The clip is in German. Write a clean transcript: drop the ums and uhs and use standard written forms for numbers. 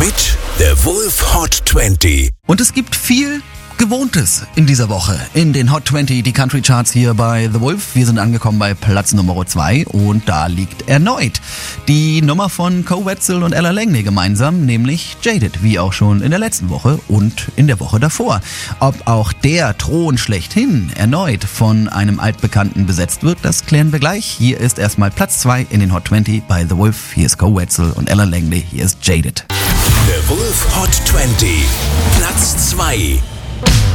mit The Wolf Hot 20. Und es gibt viel Gewohntes in dieser Woche in den Hot 20, die Country Charts hier bei The Wolf. Wir sind angekommen bei Platz Nummer 2 und da liegt erneut die Nummer von Koe Wetzel und Ella Langley gemeinsam, nämlich Jaded, wie auch schon in der letzten Woche und in der Woche davor. Ob auch der Thron schlechthin erneut von einem Altbekannten besetzt wird, das klären wir gleich. Hier ist erstmal Platz 2 in den Hot 20 bei The Wolf. Hier ist Koe Wetzel und Ella Langley. Hier ist Jaded. The Wolf Hot 20, Platz 2.